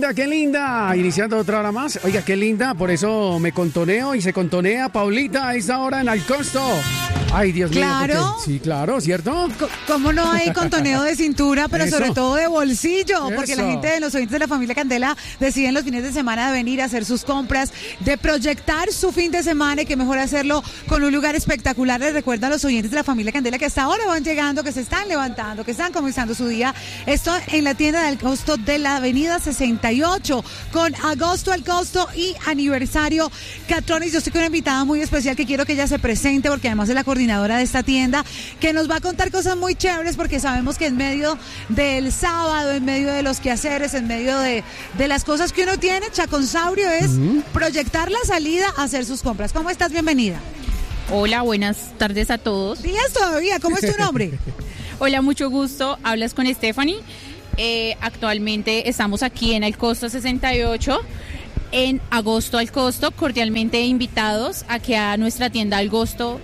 qué linda. Iniciando otra hora más. Oiga, qué linda, por eso me contoneo y se contonea Paulita a esta hora en Al Costo. Ay, Dios mío. ¿Claro? Sí, claro, ¿cierto? ¿Cómo no hay contoneo de cintura, pero Eso. sobre todo de bolsillo? Porque Eso. la gente de los oyentes de la familia Candela deciden los fines de semana de venir a hacer sus compras, de proyectar su fin de semana y que mejor hacerlo con un lugar espectacular. Les recuerdo a los oyentes de la familia Candela que hasta ahora van llegando, que se están levantando, que están comenzando su día. Esto en la tienda del Costo de la Avenida 68 con Agosto al Costo y aniversario Catronis. Yo estoy con una invitada muy especial que quiero que ella se presente porque además es la coordinadora de esta tienda, que nos va a contar cosas muy chéveres porque sabemos que en medio del sábado, en medio de los quehaceres, en medio de las cosas que uno tiene, Chaconsaurio es proyectar la salida a hacer sus compras. ¿Cómo estás? Bienvenida. Hola, buenas tardes a todos. Días todavía, ¿cómo es tu nombre? Hola, mucho gusto. Hablas con Stephanie. Actualmente estamos aquí en Al Costo 68. En Agosto al Costo, cordialmente invitados aquí a nuestra tienda Al Costo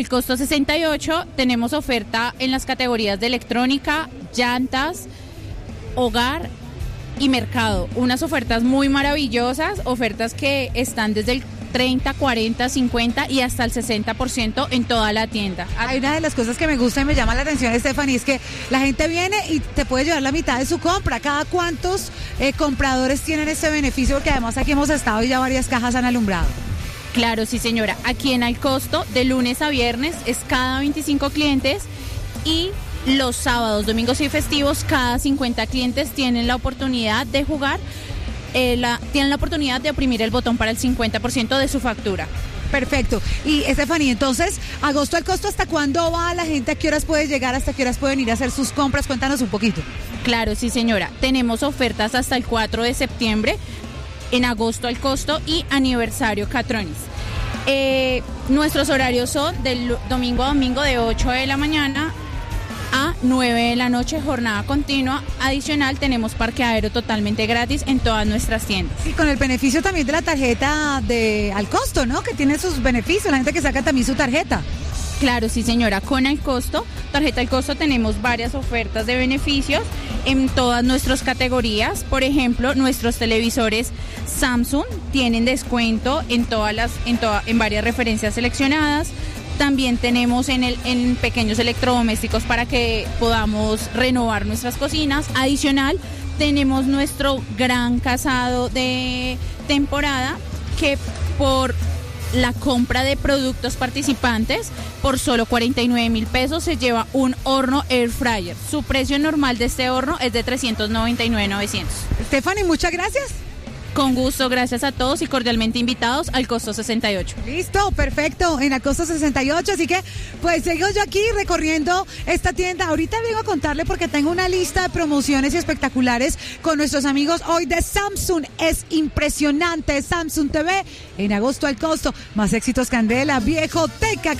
68. Tenemos oferta en las categorías de electrónica, llantas, hogar y mercado. Unas ofertas muy maravillosas, ofertas que están desde el 30, 40, 50 y hasta el 60% en toda la tienda. Hay una de las cosas que me gusta y me llama la atención, Stephanie, es que la gente viene y te puede llevar la mitad de su compra. ¿Cada cuántos compradores tienen este beneficio? Porque además aquí hemos estado y ya varias cajas han alumbrado. Claro, sí señora. Aquí en Al Costo, de lunes a viernes, es cada 25 clientes y los sábados, domingos y festivos, cada 50 clientes tienen la oportunidad de jugar. Tienen la oportunidad de oprimir el botón para el 50% de su factura. Perfecto. Y Stephanie, entonces, Agosto al Costo, ¿hasta cuándo va la gente? ¿A qué horas puede llegar? ¿Hasta qué horas pueden ir a hacer sus compras? Cuéntanos un poquito. Claro, sí señora. Tenemos ofertas hasta el 4 de septiembre en Agosto al Costo y aniversario Catronis. Nuestros horarios son del domingo a domingo de 8 de la mañana a 9 de la noche, jornada continua. Adicional, tenemos parqueadero totalmente gratis en todas nuestras tiendas. Y con el beneficio también de la tarjeta de Al Costo, ¿no? Que tiene sus beneficios, la gente que saca también su tarjeta. Claro, sí señora, con Al Costo, tarjeta Al Costo, tenemos varias ofertas de beneficios en todas nuestras categorías. Por ejemplo, nuestros televisores Samsung tienen descuento en varias referencias seleccionadas. También tenemos en pequeños electrodomésticos para que podamos renovar nuestras cocinas. Adicional, tenemos nuestro gran casado de temporada que por la compra de productos participantes por solo 49,000 pesos se lleva un horno air fryer. Su precio normal de este horno es de 399,900. Stephanie, muchas gracias. Con gusto, gracias a todos y cordialmente invitados al Costo 68. Listo, perfecto, en el Costo 68, así que pues sigo yo aquí recorriendo esta tienda. Ahorita vengo a contarle porque tengo una lista de promociones espectaculares con nuestros amigos hoy de Samsung. Es impresionante, Samsung TV en Agosto al Costo. Más éxitos Candela, Viejoteca.